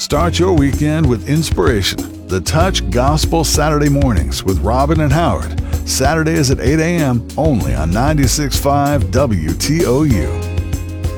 Start your weekend with inspiration. The Touch Gospel Saturday mornings with Robin and Howard. Saturdays at 8 a.m. only on 96.5 WTOU.